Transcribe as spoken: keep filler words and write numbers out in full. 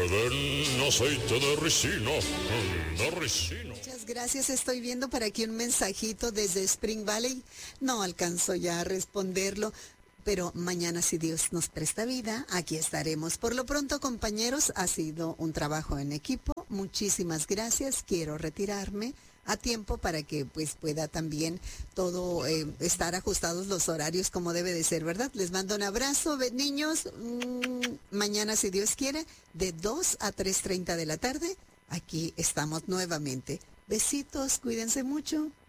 den aceite de ricino, de ricino. Muchas gracias, estoy viendo por aquí un mensajito desde Spring Valley. No alcanzo ya a responderlo, pero mañana, si Dios nos presta vida, aquí estaremos. Por lo pronto, compañeros, ha sido un trabajo en equipo. Muchísimas gracias. Quiero retirarme a tiempo para que pues pueda también todo eh, estar ajustados los horarios como debe de ser, ¿verdad? Les mando un abrazo, Be- niños. Mmm, mañana, si Dios quiere, de dos a tres treinta de la tarde, aquí estamos nuevamente. Besitos, cuídense mucho.